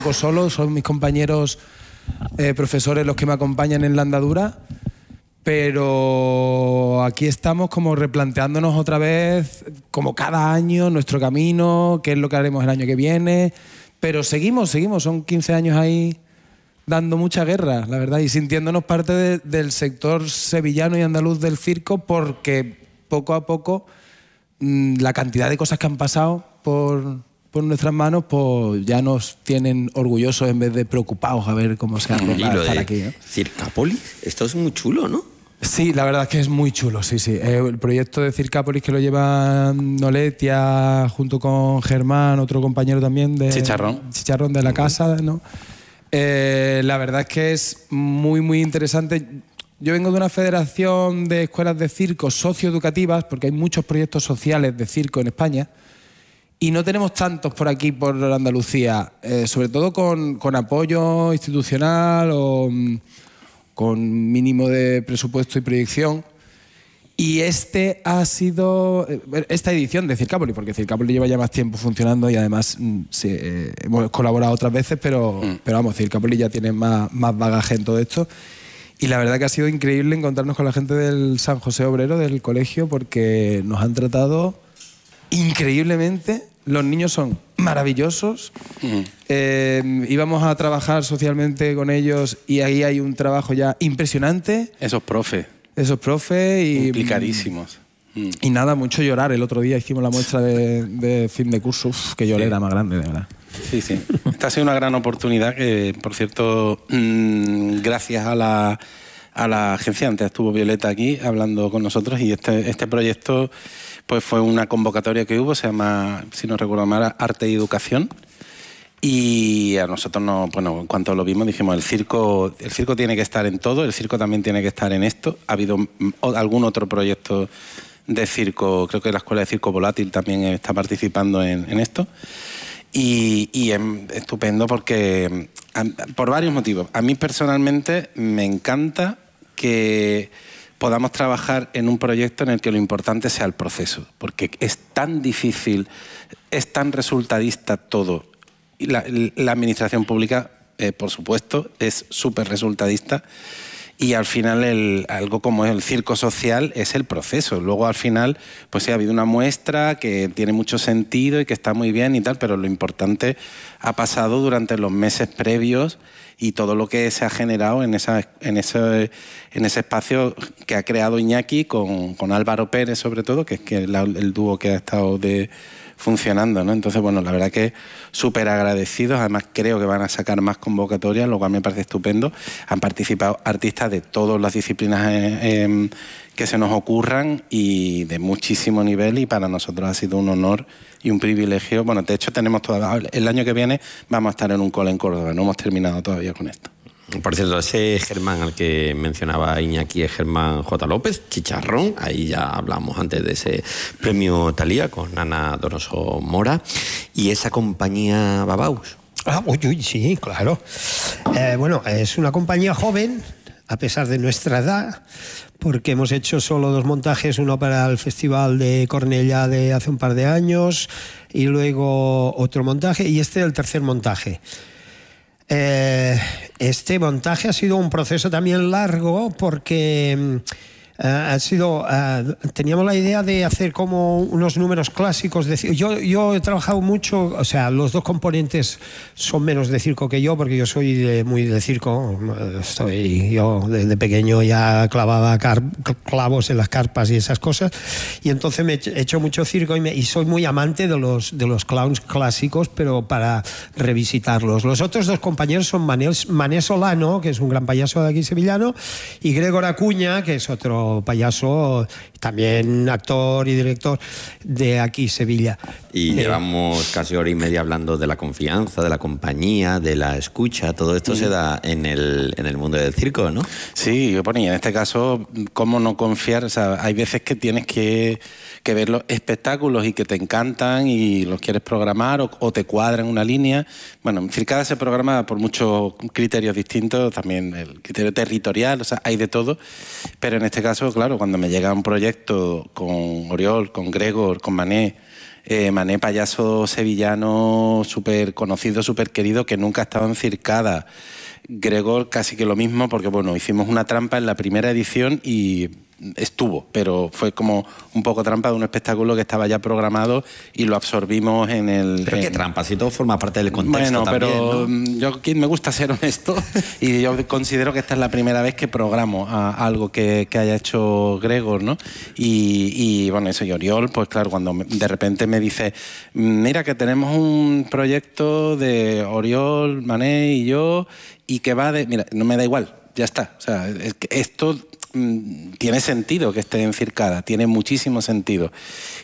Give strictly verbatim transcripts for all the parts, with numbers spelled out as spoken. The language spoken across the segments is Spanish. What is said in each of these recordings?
Solo, son mis compañeros eh, profesores los que me acompañan en la andadura, pero aquí estamos como replanteándonos otra vez, como cada año, nuestro camino, qué es lo que haremos el año que viene, pero seguimos, seguimos, son quince años ahí dando mucha guerra, la verdad, y sintiéndonos parte de, del sector sevillano y andaluz del circo, porque poco a poco mmm, la cantidad de cosas que han pasado por... por nuestras manos, pues ya nos tienen orgullosos en vez de preocupados a ver cómo se arregla estar aquí, ¿no? Circápolis, esto es muy chulo, ¿no? Sí, la verdad es que es muy chulo, sí, sí. El proyecto de Circápolis que lo lleva Noletia junto con Germán, otro compañero también de... Chicharrón. Chicharrón de la casa, ¿no? Eh, la verdad es que es muy, muy interesante. Yo vengo de una federación de escuelas de circo socioeducativas, porque hay muchos proyectos sociales de circo en España, y no tenemos tantos por aquí, por Andalucía, eh, sobre todo con, con apoyo institucional o mm, con mínimo de presupuesto y proyección. Y este ha sido, eh, esta edición de Circápolis, porque Circápolis lleva ya más tiempo funcionando y además mm, sí, eh, hemos colaborado otras veces, pero, mm. pero vamos, Circápolis ya tiene más, más bagaje en todo esto. Y la verdad que ha sido increíble encontrarnos con la gente del San José Obrero, del colegio, porque nos han tratado increíblemente. Los niños son maravillosos. Mm. Eh, íbamos a trabajar socialmente con ellos y ahí hay un trabajo ya impresionante. Esos profes. Esos profes y... Implicadísimos. Mm. Y nada, mucho llorar. El otro día hicimos la muestra de, de fin de curso. Uf, que lloré, sí. Era más grande, de verdad. Sí, sí. Esta ha sido una gran oportunidad que, por cierto, mmm, gracias a la... a la agencia, antes estuvo Violeta aquí hablando con nosotros y este, este proyecto pues fue una convocatoria que hubo, se llama, si no recuerdo mal, Arte y Educación, y a nosotros no, bueno, en cuanto lo vimos dijimos el circo, el circo tiene que estar en todo, el circo también tiene que estar en esto. Ha habido algún otro proyecto de circo, creo que la Escuela de Circo Volátil también está participando en, en esto. Y, y es estupendo porque, por varios motivos. A mí personalmente me encanta que podamos trabajar en un proyecto en el que lo importante sea el proceso, porque es tan difícil, es tan resultadista todo. Y la, la administración pública, eh, por supuesto, es súper resultadista. Y al final el, algo como el circo social es el proceso. Luego al final pues sí ha habido una muestra que tiene mucho sentido y que está muy bien y tal, pero lo importante ha pasado durante los meses previos y todo lo que se ha generado en, esa, en, ese, en ese espacio que ha creado Iñaki con, con Álvaro Pérez sobre todo, que es que el, el dúo que ha estado de... funcionando, ¿no? Entonces, bueno, la verdad que súper agradecidos, además creo que van a sacar más convocatorias, lo cual me parece estupendo. Han participado artistas de todas las disciplinas eh, eh, que se nos ocurran y de muchísimo nivel, y para nosotros ha sido un honor y un privilegio. Bueno, de hecho tenemos todavía, el año que viene vamos a estar en un cole en Córdoba, no hemos terminado todavía con esto. Por cierto, ese Germán al que mencionaba Iñaki es Germán J. López, Chicharrón. Ahí ya hablamos antes de ese premio Thalía con Ana Donoso Mora. Y esa compañía Babaus. Ah, uy, uy, sí, claro. Eh, bueno, es una compañía joven, a pesar de nuestra edad, porque hemos hecho solo dos montajes, uno para el Festival de Cornellá de hace un par de años y luego otro montaje, y este es el tercer montaje. Eh, este montaje ha sido un proceso también largo porque uh, ha sido, uh, teníamos la idea de hacer como unos números clásicos de circo. Yo, yo he trabajado mucho, o sea, los dos componentes son menos de circo que yo, porque yo soy de, muy de circo. Estoy, yo desde pequeño ya clavaba car clavos en las carpas y esas cosas, y entonces me he hecho mucho circo y, me, y soy muy amante de los, de los clowns clásicos, pero para revisitarlos. Los otros dos compañeros son Mané, Mané Solano, que es un gran payaso de aquí sevillano, y Gregor Acuña, que es otro payaso, también actor y director de aquí, Sevilla. Y eh, llevamos casi hora y media hablando de la confianza, de la compañía, de la escucha. Todo esto mm. se da en el, en el mundo del circo, ¿no? Sí, yo ponía, en este caso, ¿cómo no confiar? O sea, hay veces que tienes que, que ver los espectáculos y que te encantan y los quieres programar o, o te cuadran una línea. Bueno, en fin, cada se programa por muchos criterios distintos, también el criterio territorial, o sea, hay de todo. Pero en este caso, claro, cuando me llega un proyecto con Oriol, con Gregor, con Mané, Eh, Mané, payaso sevillano súper conocido, súper querido, que nunca ha estado en Circada. Gregor casi que lo mismo, porque bueno, hicimos una trampa en la primera edición y estuvo, pero fue como un poco trampa de un espectáculo que estaba ya programado y lo absorbimos en el... Pero en... qué trampa, si todo forma parte del contexto. Bueno, también, pero ¿no? yo me gusta ser honesto y yo considero que esta es la primera vez que programo a algo que, que haya hecho Gregor, ¿no? Y, y bueno, eso, y Oriol, pues claro, cuando me, de repente me dice, mira que tenemos un proyecto de Oriol, Mané y yo, y que va de... Mira, no me da igual, ya está. O sea, es que esto... tiene sentido que esté en Circada, tiene muchísimo sentido.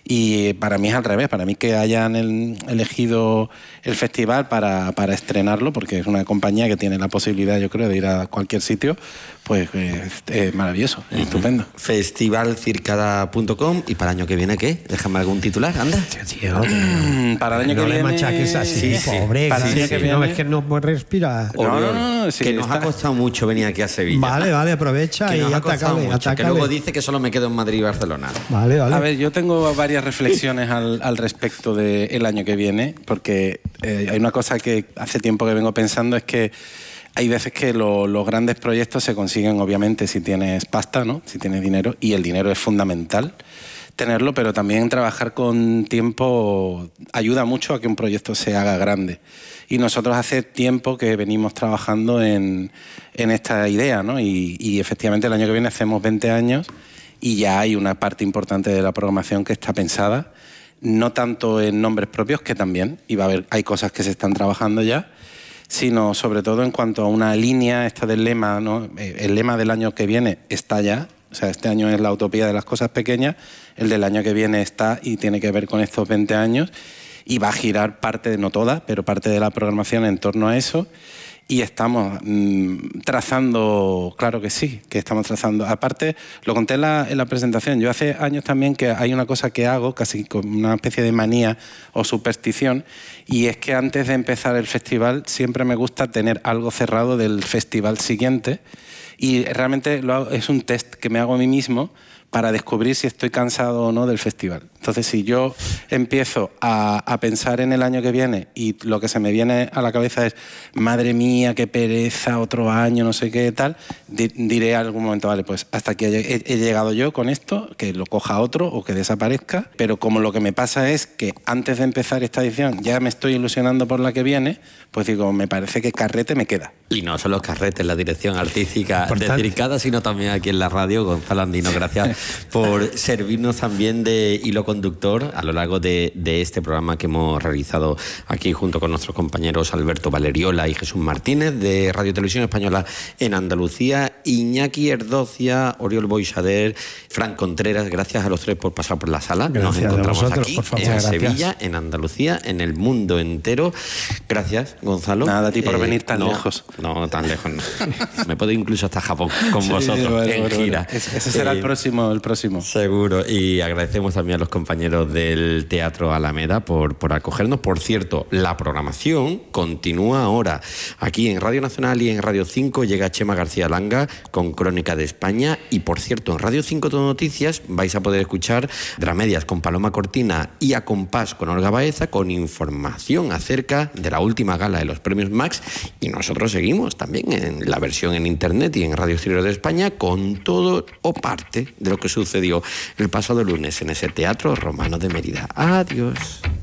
Y para mí es al revés, para mí que hayan el, elegido el festival para, para estrenarlo, porque es una compañía que tiene la posibilidad, yo creo, de ir a cualquier sitio, pues es, es maravilloso, es uh-huh. estupendo. festival circada punto com. ¿Y para el año que viene qué? Déjame algún titular, anda. Tío, tío. Para el año no que le viene... machaques así, sí, sí. pobre. Para el sí, año sí, que viene... No, es que no puede respirar. No, no, no, no, sí, que nos está... ha costado mucho venir aquí a Sevilla. Vale, vale, aprovecha que y nos ha costado atácale, mucho, atácale. que luego dice que solo me quedo en Madrid y Barcelona. Vale, vale. A ver, yo tengo varias reflexiones al, al respecto del año que viene, porque eh, hay una cosa que hace tiempo que vengo pensando, es que hay veces que lo, los grandes proyectos se consiguen, obviamente, si tienes pasta, ¿no? Si tienes dinero, y el dinero es fundamental tenerlo, pero también trabajar con tiempo ayuda mucho a que un proyecto se haga grande. Y nosotros hace tiempo que venimos trabajando en, en esta idea, ¿no? Y, y efectivamente el año que viene hacemos veinte años y ya hay una parte importante de la programación que está pensada, no tanto en nombres propios, que también, y va a haber, hay cosas que se están trabajando ya, sino sobre todo en cuanto a una línea esta del lema, ¿no? El lema del año que viene está ya, o sea, este año es la utopía de las cosas pequeñas, el del año que viene está y tiene que ver con estos veinte años y va a girar parte, no toda, pero parte de la programación en torno a eso. Y estamos mmm, trazando, claro que sí, que estamos trazando. Aparte, lo conté en la, en la presentación, yo hace años también que hay una cosa que hago, casi como una especie de manía o superstición, y es que antes de empezar el festival siempre me gusta tener algo cerrado del festival siguiente, y realmente lo hago, es un test que me hago a mí mismo para descubrir si estoy cansado o no del festival. Entonces, si yo empiezo a, a pensar en el año que viene y lo que se me viene a la cabeza es madre mía, qué pereza, otro año, no sé qué tal, di, diré en algún momento, vale, pues hasta aquí he, he llegado yo con esto, que lo coja otro o que desaparezca, pero como lo que me pasa es que antes de empezar esta edición ya me estoy ilusionando por la que viene, pues digo, me parece que carrete me queda. Y no solo carrete en la dirección artística Importante. de Circada, sino también aquí en la radio. Gonzalo Andino, gracias por servirnos también de hilo conductor a lo largo de, de este programa que hemos realizado aquí junto con nuestros compañeros Alberto Valeriola y Jesús Martínez de Radio Televisión Española en Andalucía, Iñaki Erdocia, Oriol Boixader, Fran Contreras. Gracias a los tres por pasar por la sala. Gracias. Nos encontramos a vosotros, aquí por favor. en Gracias. Sevilla, en Andalucía, en el mundo entero. Gracias, Gonzalo. Nada, a ti por Eh, venir tan no, lejos. No, tan lejos no. Me puedo incluso hasta Japón con Sí, vosotros bueno, en bueno, gira. bueno. Ese ese será Eh, el próximo, el próximo. Seguro. Y agradecemos también a los compañeros del Teatro Alameda por, por acogernos. Por cierto, la programación continúa ahora. Aquí en Radio Nacional y en Radio cinco llega Chema García Langa con Crónica de España. Y por cierto, en Radio cinco Todo Noticias vais a poder escuchar Dramedias con Paloma Cortina y A Compás con Olga Baeza, con información acerca de la última gala de los premios Max. Y nosotros seguimos también en la versión en internet y en Radio Exterior de España con todo o parte de lo que sucedió el pasado lunes en ese Teatro Romano de Mérida. Adiós.